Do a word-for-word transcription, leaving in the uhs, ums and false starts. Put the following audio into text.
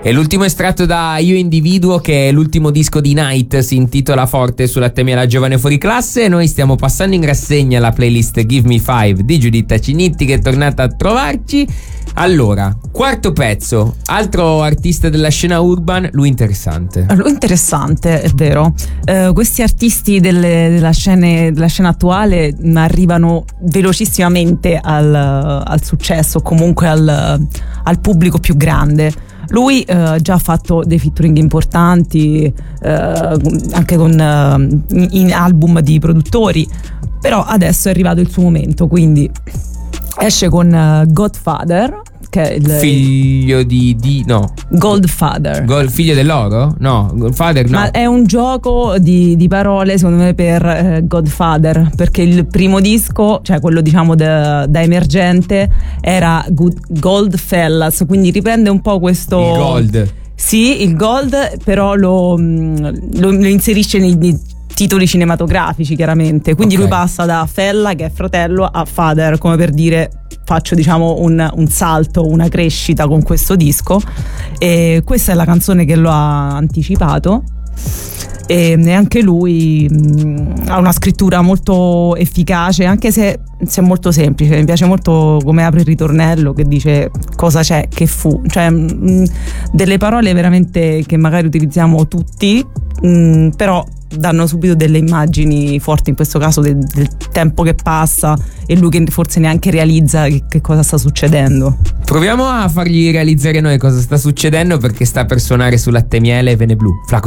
E l'ultimo estratto da Io Individuo, che è l'ultimo disco di Night, si intitola Forte sulla Temiera Giovane Fuori Classe. Noi stiamo passando in rassegna la playlist Give Me Five di Giuditta Cinitti, che è tornata a trovarci. Allora, quarto pezzo, altro artista della scena urban, lui interessante. Lui interessante, è vero. Eh, questi artisti delle, della, scene, della scena attuale arrivano velocissimamente al, al successo, comunque al, al pubblico più grande. Lui eh, già ha fatto dei featuring importanti, eh, anche con eh, in album di produttori, però adesso è arrivato il suo momento, quindi esce con uh, Godfather, che è il figlio di, di no Goldfather. Gold, figlio dell'oro? No, Goldfather no. Ma è un gioco di, di parole secondo me per eh, Godfather, perché il primo disco, cioè quello diciamo da, da emergente, era Good, Goldfellas, quindi riprende un po' questo il gold. Sì, il gold, però lo, lo, lo inserisce nei, nei titoli cinematografici, chiaramente. Quindi okay. Lui passa da Fella, che è fratello, a Father, come per dire faccio diciamo un, un salto, una crescita con questo disco. E questa è la canzone che lo ha anticipato. E anche lui mh, ha una scrittura molto efficace, anche se, se è molto semplice. Mi piace molto come apre il ritornello, che dice cosa c'è, che fu, cioè mh, delle parole veramente che magari utilizziamo tutti, mh, però danno subito delle immagini forti, in questo caso del, del tempo che passa e lui che forse neanche realizza che, che cosa sta succedendo. Proviamo a fargli realizzare noi cosa sta succedendo, perché sta per suonare su Latte Miele e Vene Blu. Flaco